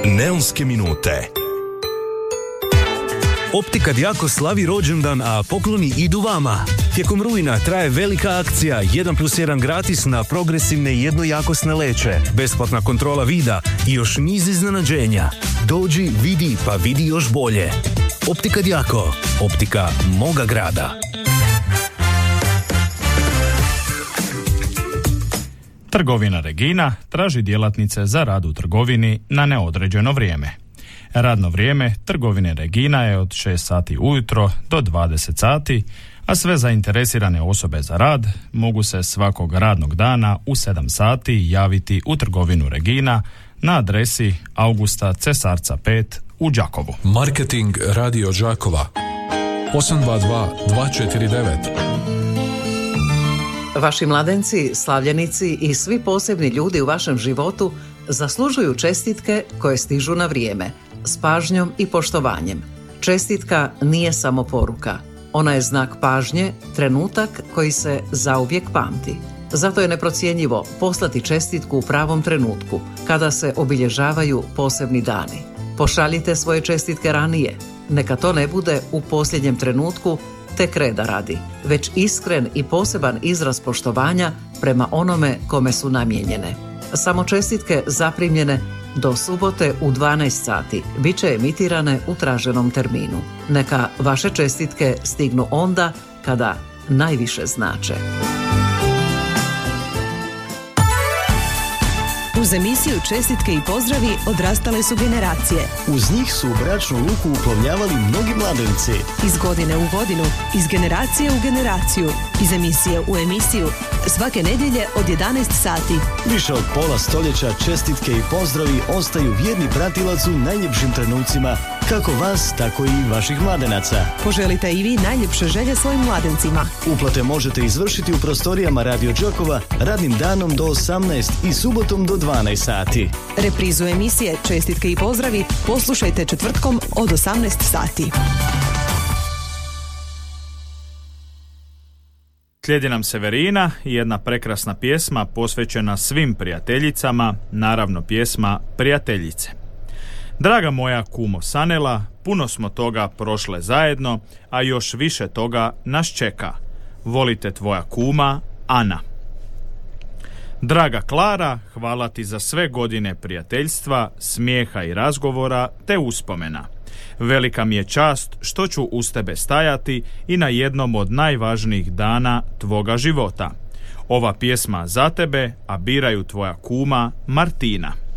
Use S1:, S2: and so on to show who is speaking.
S1: Neonske minute. Optika Djako slavi rođendan, a pokloni idu vama. Tijekom rujna traje velika akcija 1+1 gratis na progresivne i jednojakosne leće, besplatna kontrola vida i još niz iznenađenja. Dođi, vidi, pa vidi još bolje. Optika Djako, optika moga grada.
S2: Trgovina Regina traži djelatnice za rad u trgovini na neodređeno vrijeme. Radno vrijeme trgovine Regina je od 6 sati ujutro do 20 sati, a sve zainteresirane osobe za rad mogu se svakog radnog dana u 7 sati javiti u trgovinu Regina na adresi Augusta Cesarca 5 u Đakovu.
S3: Marketing Radio Đakova 822 249.
S4: Vaši mladenci, slavljenici i svi posebni ljudi u vašem životu zaslužuju čestitke koje stižu na vrijeme, s pažnjom i poštovanjem. Čestitka nije samo poruka. Ona je znak pažnje, trenutak koji se zauvijek pamti. Zato je neprocjenjivo poslati čestitku u pravom trenutku, kada se obilježavaju posebni dani. Pošaljite svoje čestitke ranije. Neka to ne bude u posljednjem trenutku, tek reda radi, već iskren i poseban izraz poštovanja prema onome kome su namijenjene. Samo čestitke zaprimljene do subote u 12 sati bit će emitirane u traženom terminu. Neka vaše čestitke stignu onda kada najviše znače.
S5: Uz emisiju Čestitke i pozdravi odrastale su generacije.
S6: Uz njih su u bračnu luku uplovljavali mnogi mladenci.
S5: Iz godine u godinu, iz generacije u generaciju, iz emisije u emisiju, svake nedjelje od 11 sati.
S6: Više od pola stoljeća čestitke i pozdravi ostaju vjerni pratilac u najljepšim trenucima, kako vas, tako i vaših mladenaca.
S5: Poželite i vi najljepše želje svojim mladencima.
S6: Uplate možete izvršiti u prostorijama Radio Đakova radnim danom do 18 i subotom do 12 sati.
S5: Reprizu emisije Čestitke i pozdravi poslušajte četvrtkom od 18 sati.
S2: Slijedi nam Severina i jedna prekrasna pjesma posvećena svim prijateljicama, naravno pjesma Prijateljice. Draga moja kumo Sanela, puno smo toga prošle zajedno, a još više toga nas čeka. Volite tvoja kuma, Ana. Draga Klara, hvala ti za sve godine prijateljstva, smijeha i razgovora te uspomena. Velika mi je čast što ću uz tebe stajati i na jednom od najvažnijih dana tvoga života. Ova pjesma za tebe, a biraju tvoja kuma Martina.